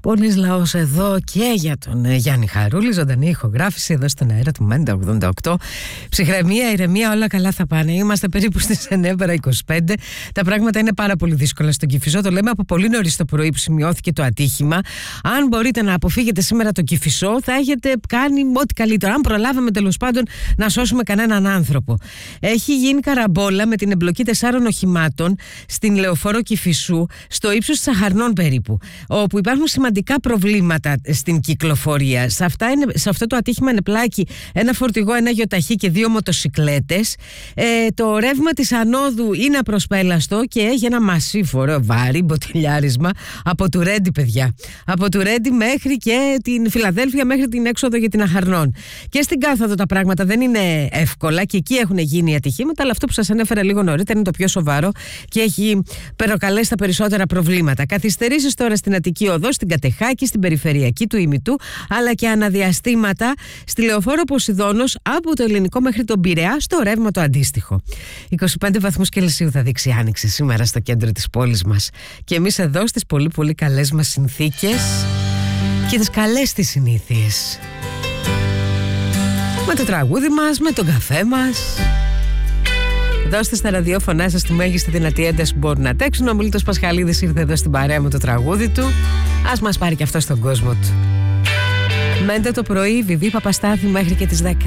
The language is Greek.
Πόνης λαός εδώ και για τον Γιάννη Χαρούλη. Ζωντανή ηχογράφηση εδώ στον αέρα του Μέντα 88. Ψυχραιμία, ηρεμία, όλα καλά θα πάνε. Είμαστε περίπου στις 9:25. Τα πράγματα είναι πάρα πολύ δύσκολα στον Κηφισό. Το λέμε από πολύ νωρίς το πρωί που σημειώθηκε το ατύχημα. Αν μπορείτε να αποφύγετε σήμερα τον Κηφισό, θα έχετε κάνει ό,τι καλύτερο. Αν προλάβαμε τέλος πάντων να σώσουμε κανέναν άνθρωπο. Έχει γίνει καραμπόλα με την εμπλοκή 4 οχημάτων στην Λεωφόρο Κηφισού, στο ύψος της Αχαρνών περίπου, όπου υπάρχουν σημαντικά προβλήματα στην κυκλοφορία. Σε αυτό το ατύχημα ενεπλάκη ένα φορτηγό, ένα γιοταχή και 2 μοτοσικλέτες. Το ρεύμα της ανόδου είναι απροσπέλαστο και έχει ένα μασίφορο βάρη μποτιλιάρισμα από του Ρέντι, παιδιά. Από του Ρέντι μέχρι και την Φιλαδέλφια, μέχρι την έξοδο για την Αχαρνών. Και στην κάθοδο τα πράγματα δεν είναι εύκολα και εκεί έχουν γίνει ατυχήματα, αλλά αυτό που σας ανέφερα λίγο νωρίτερα είναι το πιο σοβαρό και έχει προκαλέσει τα περισσότερα προβλήματα. Καθυστερήσεις τώρα στην Αττική Οδό, στην Κατεχάκη, στην περιφερειακή του Ημιτού, αλλά και αναδιαστήματα στη Λεωφόρο Ποσειδώνος από το Ελληνικό μέχρι τον Πειραιά στο ρεύμα το αντίστοιχο. 25 βαθμούς Κελσίου θα δείξει η άνοιξη σήμερα στο κέντρο της πόλης μας. Και εμείς εδώ στις πολύ πολύ καλές μας συνθήκες και τις καλές τις συνήθειες. Με το τραγούδι μας, με τον καφέ μας. Δώστε στα ραδιόφωνά σας τη μέγιστη δυνατή ένταση που μπορούν να τρέξουν. Ο Μίλτος Πασχαλίδης ήρθε εδώ στην παρέα με το τραγούδι του. Ας μας πάρει και αυτό στον κόσμο του. Μέντε το πρωί, Βιβί Παπαστάθη μέχρι και τις 10.